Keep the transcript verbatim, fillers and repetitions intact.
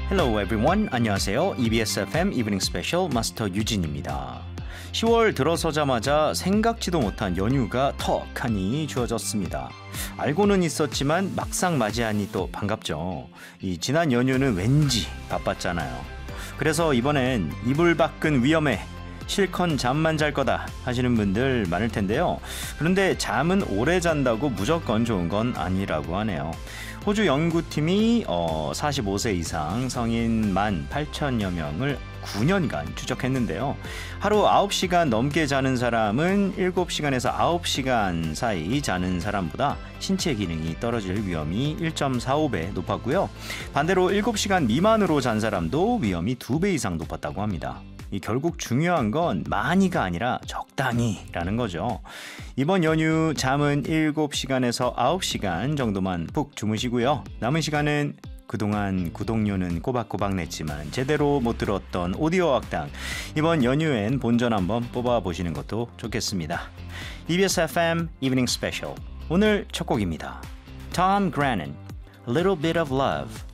Hello everyone. 안녕하세요. 이비에스 에프엠 이브닝 스페셜 마스터 유진입니다. 시월 들어서자마자 생각지도 못한 연휴가 턱하니 주어졌습니다. 알고는 있었지만 막상 맞이하니 또 반갑죠. 이 지난 연휴는 왠지 바빴잖아요. 그래서 이번엔 이불 밖은 위험해. 실컷 잠만 잘 거다 하시는 분들 많을 텐데요. 그런데 잠은 오래 잔다고 무조건 좋은 건 아니라고 하네요. 호주 연구팀이 어, 사십오 세 이상 성인 만 팔천여 명을 구 년간 추적했는데요. 하루 아홉 시간 넘게 자는 사람은 일곱 시간에서 아홉 시간 사이 자는 사람보다 신체 기능이 떨어질 위험이 일 점 사오 배 높았고요. 반대로 일곱 시간 미만으로 잔 사람도 위험이 두 배 이상 높았다고 합니다. 이 결국 중요한 건 많이가 아니라 적당히라는 거죠. 이번 연휴 잠은 일곱 시간에서 아홉 시간 정도만 푹 주무시고요. 남은 시간은 그동안 구독료는 꼬박꼬박 냈지만 제대로 못 들었던 오디오 학당, 이번 연휴엔 본전 한번 뽑아보시는 것도 좋겠습니다. 이비에스 에프엠 이브닝 스페셜, 오늘 첫 곡입니다. Tom Grennan, A Little Bit of Love.